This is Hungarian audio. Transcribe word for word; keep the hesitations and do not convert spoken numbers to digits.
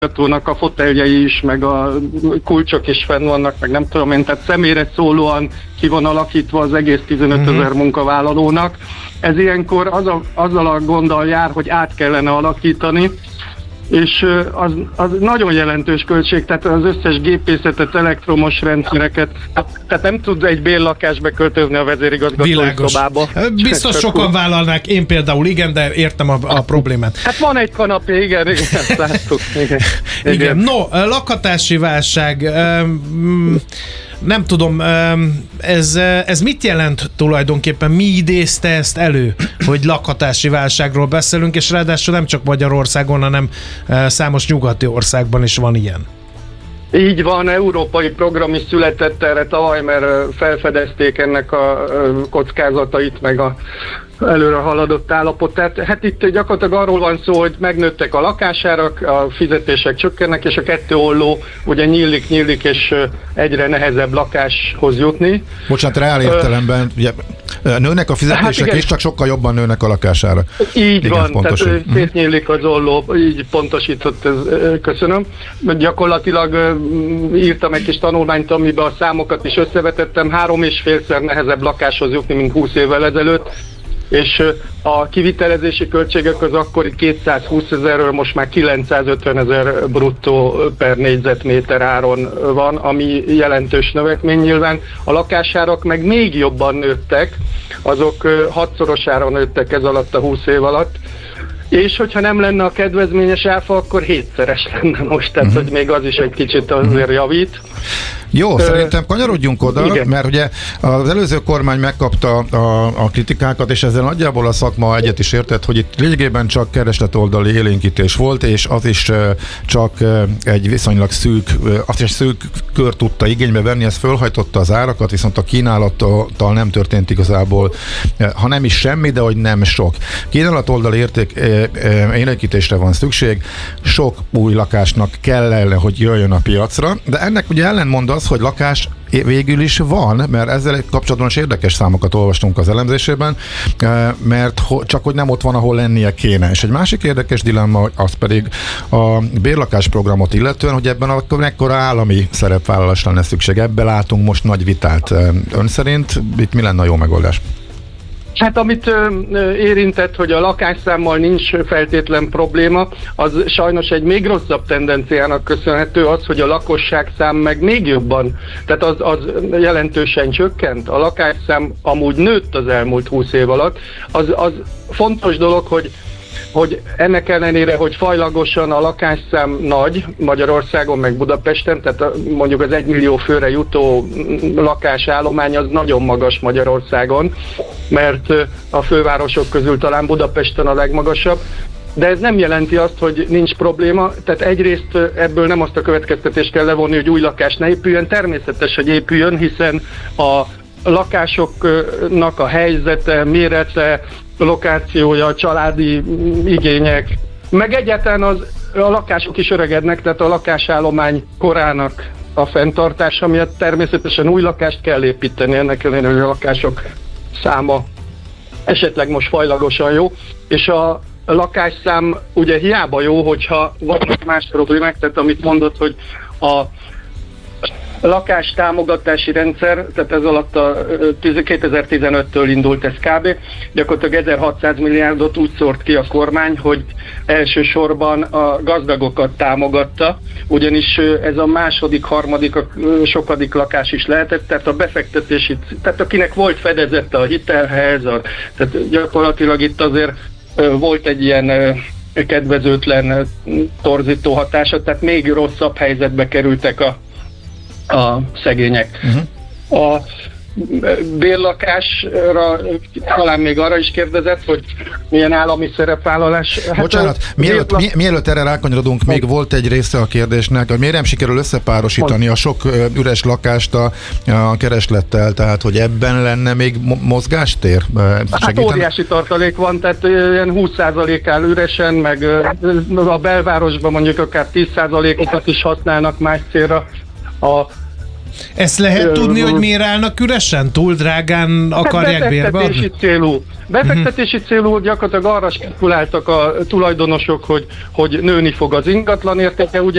igazgatónak a foteljei is, meg a kulcsok is fenn vannak, meg nem tudom én, tehát személyre szólóan ki van alakítva az egész tizenötezer uh-huh. munkavállalónak. Ez ilyenkor az a, azzal a gonddal jár, hogy át kellene alakítani, és az, az nagyon jelentős költség, tehát az összes gépészetet, elektromos rendszereket, tehát nem tud egy bérlakásba költözni a vezérigazgatói szobába. Biztos sokan vállalnák, én például igen, de értem a, a problémát. Hát van egy kanapé, igen, igen, láttuk. Igen, igen. igen. No, lakhatási válság, nem tudom, ez, ez mit jelent tulajdonképpen? Mi idézte ezt elő, hogy lakhatási válságról beszélünk, és ráadásul nem csak Magyarországon, hanem számos nyugati országban is van ilyen. Így van, európai program is született erre tavaly, mert felfedezték ennek a kockázatait, meg a előre haladott állapotát. Hát itt gyakorlatilag arról van szó, hogy megnőttek a lakásárak, a fizetések csökkennek, és a kettő olló ugye nyílik, nyílik, és egyre nehezebb lakáshoz jutni. Bocsánat, reál értelemben, ugye, nőnek a fizetések, hát és csak sokkal jobban nőnek a lakására. Így igen, van, pontos, tehát hogy... szétnyílik az olló, így pontosított, ez, köszönöm. Gyakorlatilag írtam egy kis tanulmányt, amiben a számokat is összevetettem, három és félszer nehezebb lakáshoz jutni, mint húsz évvel ezelőtt, és a kivitelezési költségek az akkori kétszázhúszezerről most már kilencszázötvenezer bruttó per négyzetméter áron van, ami jelentős növekmény nyilván. A lakásárak meg még jobban nőttek, azok hatszorosára nőttek ez alatt a húsz év alatt, és hogyha nem lenne a kedvezményes áfa, akkor hétszeres lenne most, tehát hogy még az is egy kicsit azért javít. Jó, Ö, szerintem kanyarodjunk oda, igen. Mert ugye az előző kormány megkapta a, a kritikákat, és ezzel nagyjából a szakma egyet is értett, hogy itt lényegében csak keresletoldali élénkítés volt, és az is csak egy viszonylag szűk, azt is szűk kör tudta igénybe venni, ez fölhajtotta az árakat, viszont a kínálattal nem történt igazából, ha nem is semmi, de hogy nem sok. Kínálatoldali érték élénkítésre van szükség, sok új lakásnak kellene, hogy jöjjön a piacra, de ennek ugye ellentmond az, hogy lakás végül is van, mert ezzel kapcsolatban is érdekes számokat olvastunk az elemzésében, mert csak hogy nem ott van, ahol lennie kéne. És egy másik érdekes dilemma az pedig a bérlakásprogramot illetően, hogy ebben akkor mekkora állami szerepvállalás lenne szükség. Ebben látunk most nagy vitát. Ön szerint itt mi lenne a jó megoldás? Hát amit ö, ö, érintett, hogy a lakásszámmal nincs feltétlen probléma, az sajnos egy még rosszabb tendenciának köszönhető az, hogy a lakosságszám meg még jobban, tehát az, az jelentősen csökkent. A lakásszám amúgy nőtt az elmúlt húsz év alatt. Az, az fontos dolog, hogy hogy ennek ellenére, hogy fajlagosan a lakásszám nagy Magyarországon, meg Budapesten, tehát mondjuk az egymillió főre jutó lakásállomány az nagyon magas Magyarországon, mert a fővárosok közül talán Budapesten a legmagasabb, de ez nem jelenti azt, hogy nincs probléma, tehát egyrészt ebből nem azt a következtetést kell levonni, hogy új lakás ne épüljön, természetes, hogy épüljön, hiszen a lakásoknak a helyzete, mérete, lokációja, a családi igények, meg egyáltalán az, a lakások is öregednek, tehát a lakásállomány korának a fenntartása miatt természetesen új lakást kell építeni, ennek ellenére, hogy a lakások száma esetleg most fajlagosan jó, és a lakásszám ugye hiába jó, hogyha vannak más problémák, tehát amit mondott, hogy a lakástámogatási rendszer, tehát ez alatt a kétezer-tizenöttől indult ez kb. Gyakorlatilag ezerhatszáz milliárdot úgy szórt ki a kormány, hogy elsősorban a gazdagokat támogatta, ugyanis ez a második, harmadik, a sokadik lakás is lehetett, tehát a befektetési, tehát akinek volt fedezete a hitelhez, a, tehát gyakorlatilag itt azért volt egy ilyen kedvezőtlen torzító hatása, tehát még rosszabb helyzetbe kerültek a a szegények. Uh-huh. A bérlakásra talán még arra is kérdezett, hogy milyen állami szerepvállalás. Hát bocsánat, mielőtt, bérlak... mielőtt erre rákanyarodunk, még volt egy része a kérdésnek, hogy miért nem sikerül összepárosítani a sok üres lakást a, a kereslettel, tehát hogy ebben lenne még mozgástér? Hát óriási tartalék van, tehát ilyen húsz százalék áll üresen, meg a belvárosban mondjuk akár tíz százalékokat is használnak más célra. A Ezt lehet uh, tudni, hogy miért állnak üresen? Túl drágán akarják bérbe adni? Befektetési célú. Befektetési uh-huh. célú gyakorlatilag arra spekuláltak a tulajdonosok, hogy, hogy nőni fog az ingatlan értéke. Ugye